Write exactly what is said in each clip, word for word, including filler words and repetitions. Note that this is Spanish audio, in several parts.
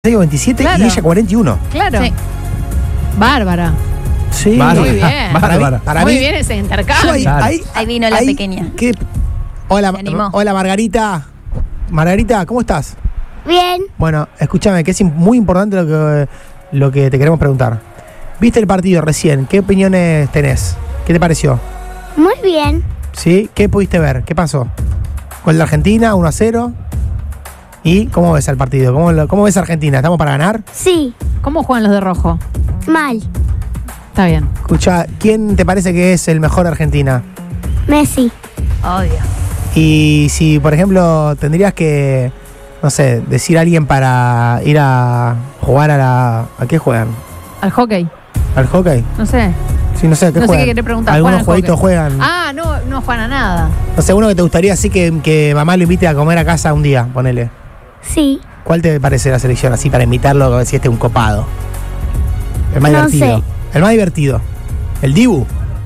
veintisiete Claro. y ella cuarenta y uno. Claro. Sí. Bárbara. Sí. Muy bien. Bárbara. Para Muy mí, bien ese yo intercambio. ahí, Claro. ahí- Ahí vino la ahí- pequeña. ¿qué? Hola, Se animó. hola Margarita. Margarita, ¿cómo estás? Bien, Bueno, escúchame, que es im- muy importante lo que, lo que te queremos preguntar. ¿Viste el partido recién? ¿Qué opiniones tenés? ¿Qué te pareció? muy bien. ¿Sí? ¿Qué pudiste ver? ¿Qué pasó? ¿Gol de Argentina, uno a cero? ¿Y cómo ves el partido? ¿Cómo, lo- cómo ves a Argentina? ¿Estamos para ganar? Sí, ¿Cómo juegan los de rojo? mal. Está bien. Escucha, ¿quién te parece que es el mejor de Argentina? Messi. Obvio. Y si, por ejemplo, tendrías que, no sé, decir a alguien para ir a jugar a la... ¿A qué juegan? Al hockey. ¿Al hockey? No sé. Sí, no sé, ¿a qué No sé juegan? qué querés preguntar. Algunos ¿Juegan al jueguitos hockey? juegan. Ah, no, no juegan a nada. No sé, uno que te gustaría así que, que mamá lo invite a comer a casa un día, ponele. Sí, ¿Cuál te parece la selección así para invitarlo a ver si este es un copado? El más No divertido. sé. El más divertido. ¿El Dibu?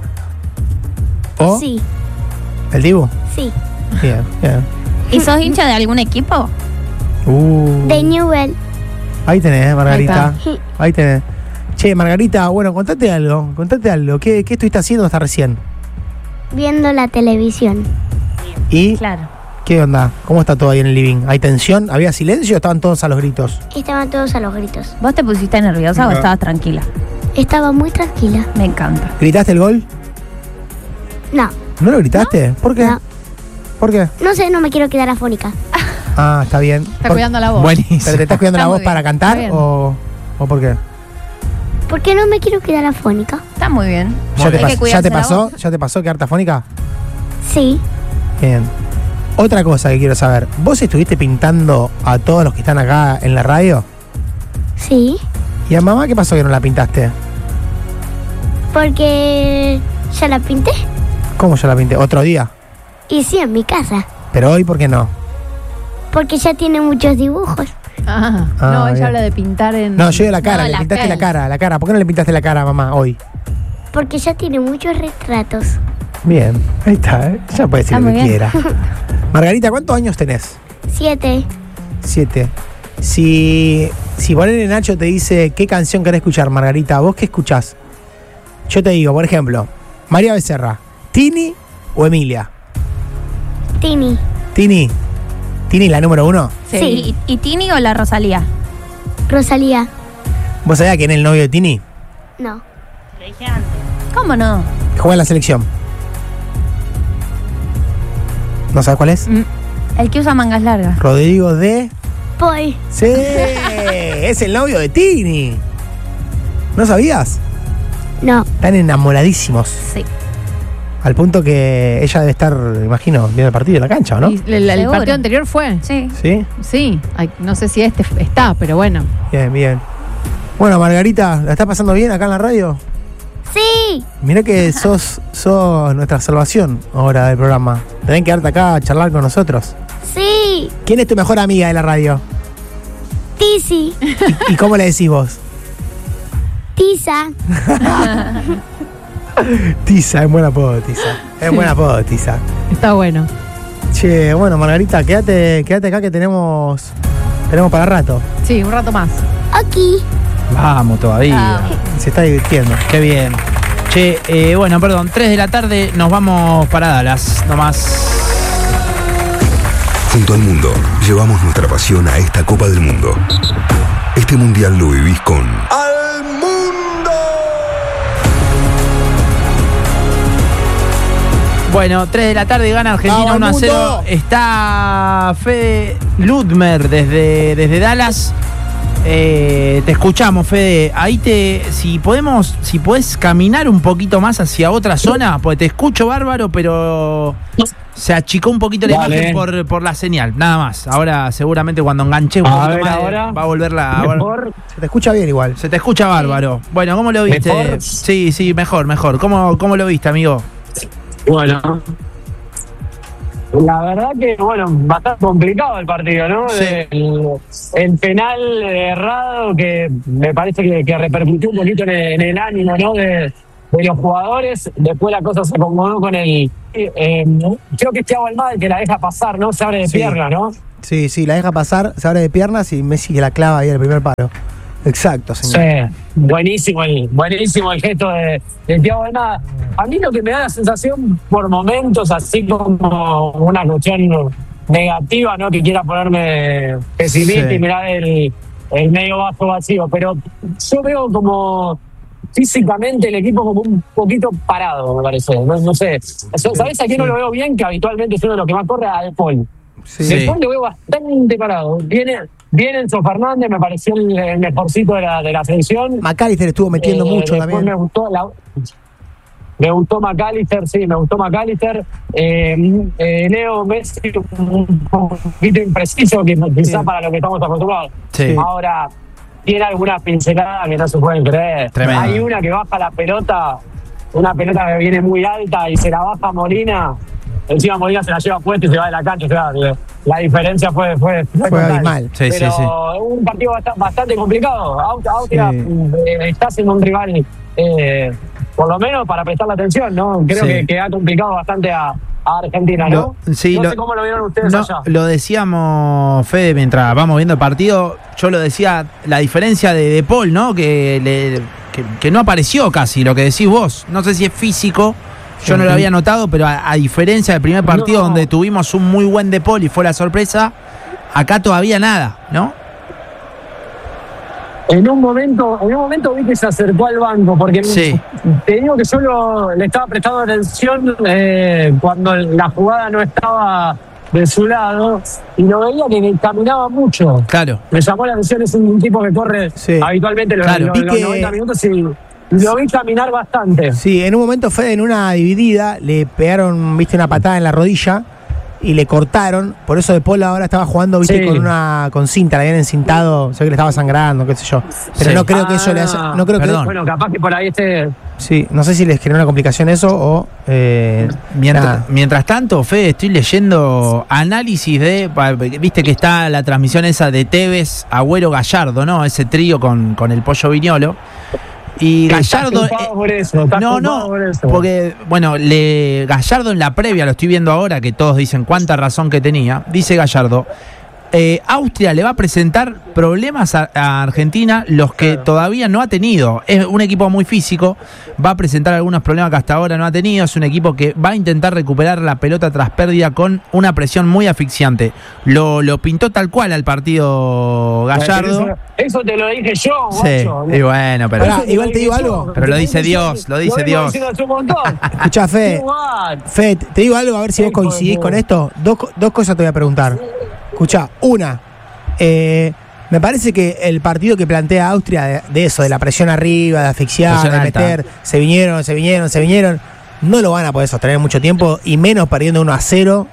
¿O? sí, ¿El Dibu? sí. Bien, bien. ¿Y sos hincha de algún equipo? Uh, De Newell. ahí tenés, Margarita. Ahí está. Ahí tenés. Che, Margarita, bueno, contate algo. Contate algo. ¿Qué, qué estuviste haciendo hasta recién? Viendo la televisión. ¿Y Claro. qué onda? ¿Cómo está todo ahí en el living? ¿Hay tensión? ¿Había silencio o estaban todos a los gritos? Estaban todos a los gritos. ¿Vos te pusiste nerviosa o estabas tranquila? Estaba muy tranquila. Me encanta. ¿Gritaste el gol? No, ¿No lo gritaste? ¿Por qué? no. ¿Por qué? No sé, no me quiero quedar afónica. Ah, está bien. Está Por- cuidando la voz. ¿Pero te estás cuidando Está la muy voz bien, para está cantar bien. o, o por qué? ¿Por qué no me quiero quedar afónica? Está muy bien. ¿Ya te, Hay pas- que ¿Ya cuidarse te la pasó? voz. ¿Ya te pasó quedarte afónica? Sí, Bien. Otra cosa que quiero saber. ¿Vos estuviste pintando a todos los que están acá en la radio? sí. ¿Y a mamá qué pasó que no la pintaste? Porque ya la pinté. ¿Cómo yo la pinté? ¿Otro día? Y sí, en mi casa. Pero hoy, ¿por qué no? Porque ya tiene muchos dibujos. Ah, Ah, no, ella bien. habla de pintar en. No, yo de la cara, No, le la pintaste cara. la cara, la cara. ¿Por qué no le pintaste la cara a mamá hoy? Porque ya tiene muchos retratos. Bien, ahí está, ¿eh? Ya puede decir Está lo que muy bien. quiera. Margarita, ¿cuántos años tenés? Siete. Siete. Si, si ponele Nacho te dice qué canción querés escuchar, Margarita, ¿vos qué escuchás? Yo te digo, por ejemplo, María Becerra, ¿Tini o Emilia? Tini. Tini. ¿Tini la número uno? Sí. Sí. ¿Y, y Tini o la Rosalía? Rosalía. ¿Vos sabías quién es el novio de Tini? No. ¿Cómo no? Que juega en la selección. ¿No sabes cuál es? Mm, El que usa mangas largas. Rodrigo de... Paul. Sí, es el novio de Tini. ¿No sabías? No. Están enamoradísimos. Sí. Al punto que ella debe estar, imagino, viendo el partido en la cancha, ¿o no? y el, el Seguro. partido anterior fue. Sí. Sí, Sí. Ay, no sé si este está, pero bueno. bien, bien. Bueno, Margarita, ¿la estás pasando bien acá en la radio? Sí. Mirá que sos, sos nuestra salvación ahora del programa. Tenés que quedarte acá a charlar con nosotros. Sí. ¿Quién es tu mejor amiga de la radio? Tizi. ¿Y, y cómo le decís vos? Tiza. Tiza, es buen apodo, Tiza. Es buen apodo, Tiza. Está bueno. Che, bueno, Margarita, quédate, quédate acá que tenemos, tenemos para rato. Sí, un rato más. Aquí. Vamos todavía. Ah. Se está divirtiendo. Qué bien. Che, eh, bueno, perdón, tres de la tarde nos vamos para Dallas, nomás. Junto al mundo, llevamos nuestra pasión a esta Copa del Mundo. Este mundial lo vivís con ¡Al Mundo! Bueno, tres de la tarde gana Argentina ¡Vamos, uno a cero. mundo! Está Fede Ludmer desde, desde Dallas. Eh, te escuchamos, Fede. Ahí te. Si podemos, si podés caminar un poquito más hacia otra zona, porque te escucho bárbaro, pero se achicó un poquito la Dale. imagen por, por la señal, nada más. Ahora seguramente cuando enganché un A poquito ver, más ahora. va a volver la. Mejor. Se te escucha bien igual. Se te escucha bárbaro. Bueno, ¿cómo lo viste? ¿Mejor? Sí, sí, mejor, mejor. ¿Cómo, cómo lo viste, amigo? Bueno. La verdad que, bueno, bastante complicado el partido, ¿no? Sí. El, el penal errado que me parece que, que repercutió un poquito en el, en el ánimo, ¿no? De, de los jugadores. Después la cosa se acomodó con el... Eh, creo que es Thiago Almada el que la deja pasar, ¿no? Se abre de Sí. pierna, ¿no? Sí, sí, la deja pasar, se abre de piernas y Messi que la clava ahí el primer palo. Exacto, señor. Sí, buenísimo el, buenísimo el gesto de, de Thiago. Además, a mí lo que me da la sensación por momentos, así como una cuestión negativa, ¿no? Que quiera ponerme pesimista Sí. y mirar el, el medio vaso vacío, pero yo veo como físicamente el equipo como un poquito parado, me parece. No, no sé. ¿Sabés a quién no lo veo bien? Que habitualmente es uno de los que más corre, a De Paul. Sí. De Paul lo veo bastante parado. Viene, viene Enzo Fernández, me pareció el, el mejorcito de la, de la selección. McAllister estuvo metiendo Eh, mucho después también. Me gustó, la, me gustó McAllister, sí, me gustó McAllister. Eh, eh, Leo Messi un poquito impreciso, que quizás Sí. para lo que estamos acostumbrados. Sí. Ahora, tiene algunas pinceladas que no se pueden creer. Tremendo. Hay una que baja la pelota, una pelota que viene muy alta y se la baja Molina. Encima Molina se la lleva puesta y se va de la cancha. O sea, la diferencia fue fue, fue, Fue total. abismal. Sí, Pero sí, sí. un partido bast- bastante complicado. Aust- Austria Sí. eh, está siendo un rival, eh, por lo menos para prestarle atención, ¿no? Creo Sí. que, que ha complicado bastante a, a Argentina, ¿no? Lo- sí, no lo- sé cómo lo vieron ustedes No, allá. lo decíamos, Fede, mientras vamos viendo el partido, yo lo decía, la diferencia de De Paul, ¿no? Que, le, que, que no apareció casi, lo que decís vos. No sé si es físico, yo no lo había notado, pero a, a diferencia del primer partido No. donde tuvimos un muy buen De Paul y fue la sorpresa, acá todavía nada, ¿no? En un momento, en un momento vi que se acercó al banco, porque Sí. te digo que yo lo- le estaba prestando atención eh, cuando la jugada no estaba de su lado y lo veía que caminaba mucho. Claro. Me llamó la atención, es un tipo que corre Sí. habitualmente los, Claro. los- Vi los que- noventa minutos y lo vi caminar bastante. Sí, en un momento Fede en una dividida le pegaron, viste, una patada en la rodilla y le cortaron. Por eso De Paul ahora estaba jugando, viste, Sí. con una con cinta, le habían encintado, sé que le estaba sangrando, qué sé yo. Pero Sí. no creo que eso le haya, no creo Perdón. que Bueno, capaz que por ahí este... sí, no sé si les generó una complicación eso o eh, Mientras, nada. mientras tanto, Fede, estoy leyendo análisis de, pa- viste que está la transmisión esa de Tevez, Agüero, Gallardo, ¿no? Ese trío con, con el Pollo Viñolo. Y Gallardo... Estás culpado por eso, estás no, culpado no, por eso. porque, bueno, le, Gallardo en la previa, lo estoy viendo ahora, que todos dicen cuánta razón que tenía, dice Gallardo, eh, Austria le va a presentar problemas a, a Argentina, los que todavía no ha tenido. Es un equipo muy físico, va a presentar algunos problemas que hasta ahora no ha tenido, es un equipo que va a intentar recuperar la pelota tras pérdida con una presión muy asfixiante. Lo, lo pintó tal cual al partido Gallardo. Eso, eso te lo dije yo, Sí, guacho. y bueno, pero... Pará, igual te digo algo. Pero lo dice Dios, lo dice vengo Dios. diciendo hace un montón. Escuchá, Fede, Igual. Fede, te digo algo, a ver si vos Hijo de coincidís puta. con esto. Dos, co- dos cosas te voy a preguntar. Escuchá, una, eh, me parece que el partido que plantea Austria de, de eso, de la presión arriba, de asfixiar, Presión de alta. meter, se vinieron, se vinieron, se vinieron, no lo van a poder sostener mucho tiempo y menos perdiendo uno a cero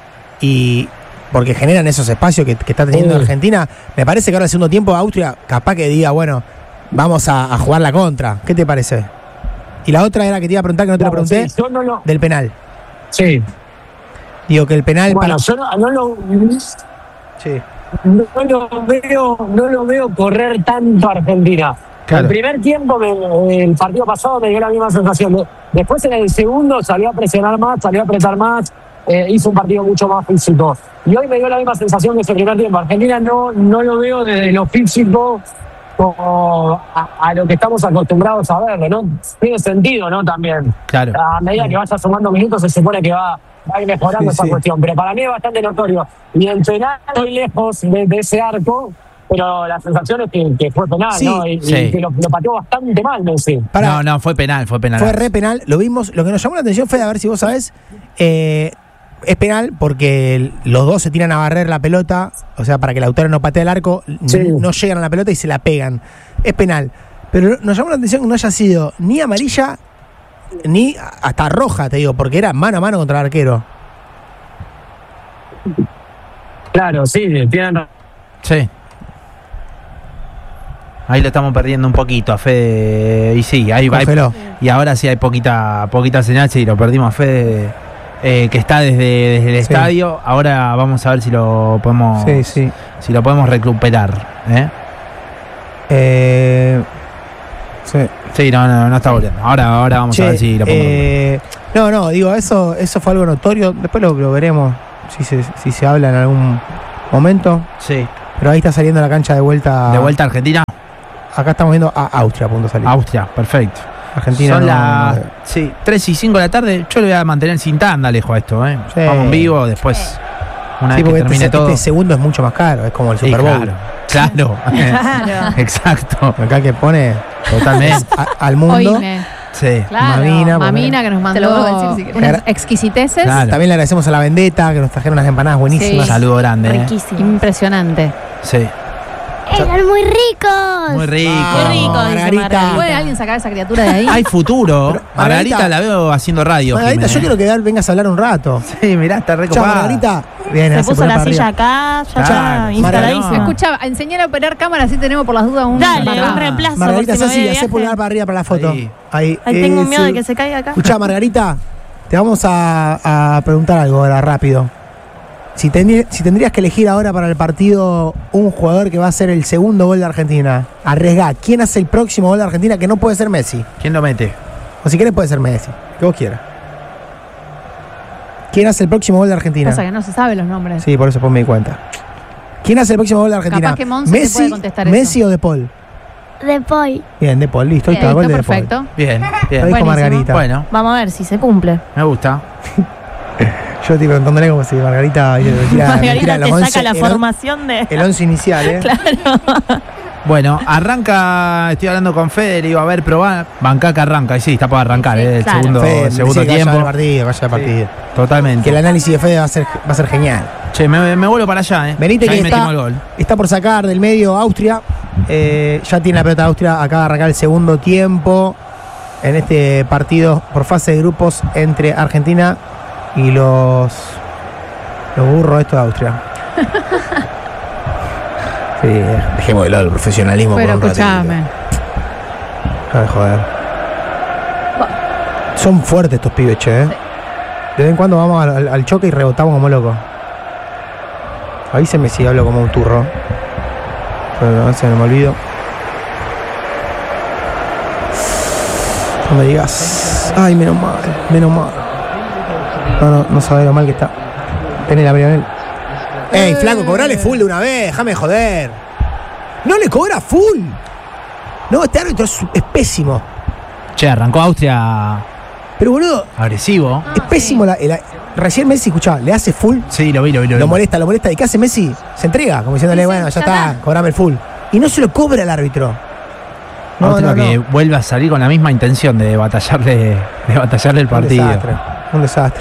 y porque generan esos espacios que, que está teniendo Sí. Argentina. Me parece que ahora en el segundo tiempo Austria capaz que diga, bueno, vamos a, a jugar la contra. ¿Qué te parece? Y la otra era que te iba a preguntar, que no te lo Claro, pregunté, sí, yo no lo... del penal. Sí. Digo que el penal Bueno, para... yo no, no lo... Sí. No lo veo, no lo veo correr tanto a Argentina. Claro. El primer tiempo, me- el partido pasado me dio la misma sensación. Después en el segundo salió a presionar más, salió a apretar más, eh, hizo un partido mucho más físico. Y hoy me dio la misma sensación que ese primer tiempo. Argentina no, no lo veo desde lo físico como a, a lo que estamos acostumbrados a verlo, ¿no? Tiene sentido, ¿no? También. Claro. A medida que vaya sumando minutos se supone que va, va a ir mejorando Sí, esa sí. cuestión. Pero para mí es bastante notorio. Y el penal estoy lejos de, de ese arco, pero la sensación es que, que fue penal, Sí, ¿no? Y, y sí. que lo, lo pateó bastante mal, Messi. Pará. No, no, fue penal, fue penal. Fue re penal, lo vimos. Lo que nos llamó la atención fue, a ver si vos sabés, eh, es penal porque el- los dos se tiran a barrer la pelota, o sea, para que el autor no patee el arco, Sí. n- no llegan a la pelota y se la pegan. Es penal. Pero nos llamó la atención que no haya sido ni amarilla ni hasta roja, te digo, porque era mano a mano contra el arquero. Claro, sí, tienen razón. Sí. Ahí lo estamos perdiendo un poquito a Fede. Y sí, ahí va. Congeló. Y ahora sí hay poquita, poquita señal, sí, lo perdimos a Fede, eh, que está desde, desde el Sí. estadio. Ahora vamos a ver si lo podemos, Sí, sí. si lo podemos recuperar. ¿eh? Eh, sí. Sí, no, no, no está volviendo. Ahora, ahora vamos Che, a ver si lo podemos recuperar. eh, no, no, digo, eso, eso fue algo notorio. Después lo, lo veremos si se, si se habla en algún momento. Sí. Pero ahí está saliendo la cancha de vuelta. De vuelta a Argentina. Acá estamos viendo a Austria a punto de salir. Austria, perfecto. Argentina. Son no- las no- sí, tres y cinco de la tarde. Yo le voy a mantener sin tanda lejos a esto. ¿eh? Sí. Vamos en vivo después. Una Sí, vez que porque termine este, todo. este segundo es mucho más caro, es como el Sí, Super Bowl. claro. Claro. Claro. Exacto. Acá que pone Totalmente. a- al mundo. Oíme. Sí. Claro. Mamina, Mamina, que nos mandó Te lo vuelvo a decir si querés. unas exquisiteces. Claro. También le agradecemos a la Vendetta que nos trajeron unas empanadas buenísimas. Sí. Saludo grande. ¿eh? Riquísimo. Impresionante. Sí. Eran muy ricos. Muy rico. Vamos, Muy rico, dice Margarita. Margarita. ¿Puede alguien sacar a esa criatura de ahí? Hay futuro. Pero, Margarita, Margarita- la veo haciendo radio. Margarita, Jimé, yo ¿eh? quiero que Dal vengas a hablar un rato. Sí, mirá, está Chao, recopada. Margarita. Bien, Se hace puso poner la para silla arriba. acá, ya Claro. está instaladísima. Escucha, enseñar a operar cámara, así tenemos por las dudas un. Dale, para- un reemplazo. Margarita, por si me hace voy así, de hace viaje. pulgar para arriba para la foto. Ahí. Ahí. Ay, tengo Eso. miedo de que se caiga acá. Escuchá, Margarita, te vamos a, a preguntar algo ahora rápido. Si, tendrí- si tendrías que elegir ahora para el partido un jugador que va a hacer el segundo gol de Argentina, arriesgá, ¿quién hace el próximo gol de Argentina que no puede ser Messi? ¿Quién lo mete? O si querés puede ser Messi, que vos quieras. ¿Quién hace el próximo gol de Argentina? Pasa que no se sabe los nombres. Sí, por eso pues me di cuenta. ¿Quién hace el próximo gol de Argentina? Capaz que Monse te ¿Messi, puede contestar Messi eso. o De Paul? De Paul. Bien, De Paul, listo. Ahí está, Listo, gol de De Paul. perfecto. Bien, Lo bien. dijo Buenísimo. Margarita. Bueno, Vamos a ver si se cumple. me gusta. Yo estoy preguntándole como si Margarita me tira, me Margarita tira te los once, saca la el on- formación de. el once inicial, ¿eh? Bueno, arranca, estoy hablando con Fede, le digo, a ver, probá. Bancá que arranca, y sí, está para arrancar, Sí, ¿eh? El claro. segundo, Fede, el segundo decía que vaya tiempo. al partido, que vaya al partido. Totalmente. Que el análisis de Fede va a ser, va a ser genial. Che, me, me vuelvo para allá, ¿eh? Venite Ya que ahí metimos está, el gol. está por sacar del medio Austria. Eh, ya tiene la pelota Austria. Acaba de arrancar el segundo tiempo en este partido por fase de grupos entre Argentina y los, los burros estos de Austria. Sí, dejemos de lado el profesionalismo Pero por un ratito. escúchame. Ay, joder. Son fuertes estos pibes, che. ¿eh? De vez en cuando vamos al, al- al choque y rebotamos como locos. Avísenme si hablo como un turro. Pero a veces no me olvido. No me digas. Ay, menos mal, menos mal. No, no, no sabés lo mal que está. Tenés la Brionel. Ey, flaco, cobrale full de una vez, déjame de joder. No le cobra full. No, este árbitro es, es pésimo. Che, arrancó Austria Pero boludo, agresivo. Ah, es pésimo. La, la- recién Messi, escuchá, le hace full, Sí, lo vi, lo vi, lo vi. lo molesta, lo molesta. ¿Y qué hace Messi? Se entrega, como diciéndole, Sí, sí, bueno, ya, ya está, está. cobrame el full. Y no se lo cobra el árbitro. No, Austria no, no. que vuelve a salir con la misma intención de batallarle, de batallarle el Un partido. desastre, un desastre.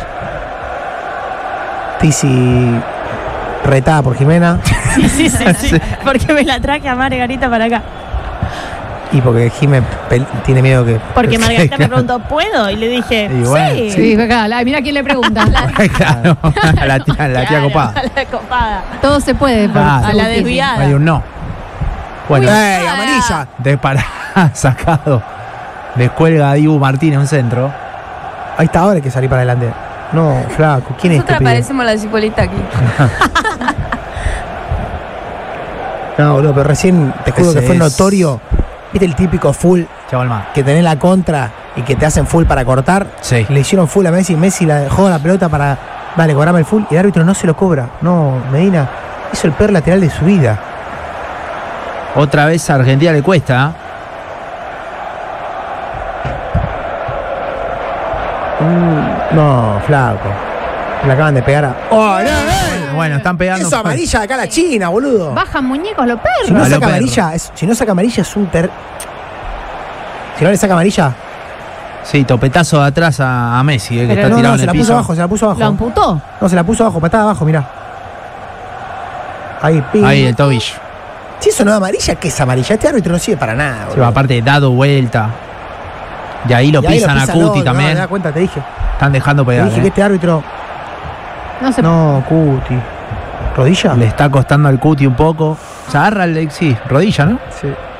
Tizi retada por Jimena Sí, sí, sí, sí. Porque me la traje a Margarita para acá. y porque Jime pel- tiene miedo que... Porque Margarita me preguntó, ¿puedo? Y le dije, Y bueno, sí. Sí, dijo acá, ay, mira quién le pregunta. claro, la tía, la tía Claro, copada. a la copada. Todo se puede. por- Claro. A la según desviada. Hay un no. Bueno, ¡Ey, amarilla! de parada sacado. Descuelga a Dibu Martínez un centro. Ahí está, ahora hay que salir para adelante. No, flaco, ¿quién es este Nosotras pibe? parecemos la cipolita aquí. No, boludo, pero recién te juro Ese que fue es- notorio. ¿Viste el típico full Chaval más. que tenés la contra y que te hacen full para cortar? Sí. Le hicieron full a Messi, Messi la dejó la pelota para, dale, cobrame el full, y el árbitro no se lo cobra. No, Medina hizo el peor lateral de su vida. Otra vez a Argentina le cuesta. Mm, no, flaco. Le acaban de pegar a... ¡Oh, no, no! Bueno, están pegando. Eso amarilla de acá a la China, boludo. Bajan muñecos los Si no perros. A lo saca perro. amarilla, es, si no saca amarilla es un ter... Si no le saca amarilla, Sí, topetazo de atrás a, a Messi, eh, que Pero está no, tirado no, se en la el puso piso. abajo, se la puso ¿Lo abajo. amputó? No, se la puso abajo, patada abajo, mirá. Ahí, ping. Ahí el tobillo. Si eso no es amarilla, ¿qué es amarilla? Este árbitro no sirve para nada, Sí, boludo. aparte dado vuelta. Y ahí lo Y ahí pisan a pisan, Cuti no, también. No, te das cuenta, te dije. Están dejando Te pegar. dije eh. que este árbitro... No se No, Cuti. ¿Rodilla? Le está costando al Cuti un poco. Se agarra el. Sí, rodilla, ¿no? Sí.